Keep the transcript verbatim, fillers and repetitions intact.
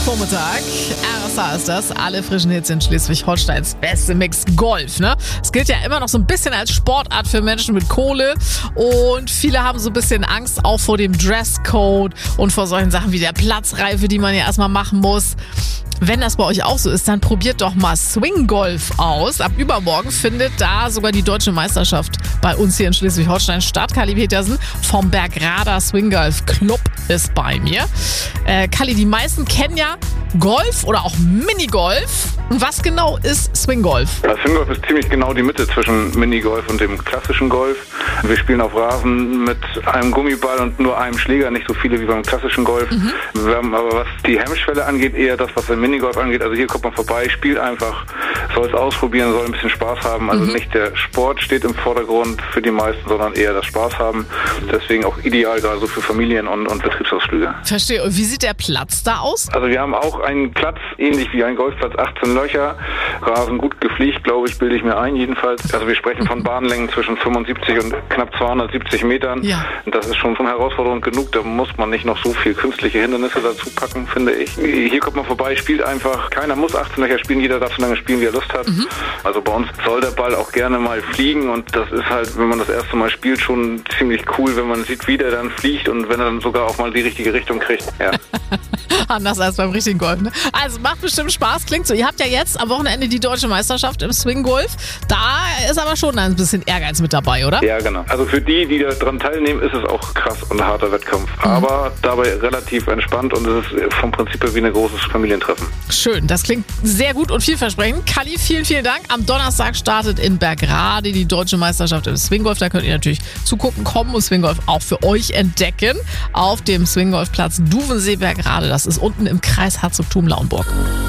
Vormittag. R S A ist das. Alle frischen Hits in Schleswig-Holsteins beste Mix Golf. Ne? Es gilt ja immer noch so ein bisschen als Sportart für Menschen mit Kohle. Und viele haben so ein bisschen Angst auch vor dem Dresscode und vor solchen Sachen wie der Platzreife, die man ja erstmal machen muss. Wenn das bei euch auch so ist, dann probiert doch mal Swing Golf aus. Ab übermorgen findet da sogar die deutsche Meisterschaft bei uns hier in Schleswig-Holstein statt. Kalli Petersen vom Bergrader Swing Golf Club ist bei mir. Äh, Kalli, die meisten kennen ja Golf oder auch Minigolf. Was genau ist Swing Golf? Ja, Swing Golf ist ziemlich genau die Mitte zwischen Minigolf und dem klassischen Golf. Wir spielen auf Rasen mit einem Gummiball und nur einem Schläger, nicht so viele wie beim klassischen Golf. Mhm. Wir haben aber, was die Hemmschwelle angeht, eher das, was im Minigolf angeht. Also hier kommt man vorbei, spielt einfach, soll es ausprobieren, soll ein bisschen Spaß haben. Also mhm. nicht der Sport steht im Vordergrund für die meisten, sondern eher das Spaß haben. Deswegen auch ideal gerade so für Familien und, und Betriebsausflüge. Verstehe. Und wie sieht der Platz da aus? Also wir haben auch einen Platz, ähnlich wie ein Golfplatz, achtzehn Löcher. Rasen gut gepflegt, glaube ich, bilde ich mir ein jedenfalls. Also wir sprechen von Bahnlängen zwischen fünfundsiebzig und knapp zweihundertsiebzig Metern. Ja. Das ist schon von Herausforderung genug. Da muss man nicht noch so viel künstliche Hindernisse dazu packen, finde ich. Hier kommt man vorbei, spielt einfach. Keiner muss achtzehn Löcher spielen, jeder darf so lange spielen, wie er Lust hat. Mhm. Also bei uns soll der Ball auch gerne mal fliegen und das ist halt, wenn man das erste Mal spielt, schon ziemlich cool, wenn man sieht, wie der dann fliegt und wenn er dann sogar auch mal die richtige Richtung kriegt. Ja. Anders als beim richtigen Golf. Ne? Also macht bestimmt Spaß, klingt so. Ihr habt ja jetzt am Wochenende die deutsche Meisterschaft im Swing Golf. Da ist aber schon ein bisschen Ehrgeiz mit dabei, oder? Ja, genau. Also für die, die daran teilnehmen, ist es auch krass und ein harter Wettkampf. Mhm. Aber dabei relativ entspannt und es ist vom Prinzip her wie ein großes Familientreffen. Schön, das klingt sehr gut und vielversprechend. Kalli, vielen, vielen Dank. Am Donnerstag startet in Bergrade die deutsche Meisterschaft im Swing Golf. Da könnt ihr natürlich zugucken, kommen und Swing Golf auch für euch entdecken. Auf dem Swing Golf Platz Duvensee Bergrade. Das ist unten im Kreis Herzogtum Lauenburg.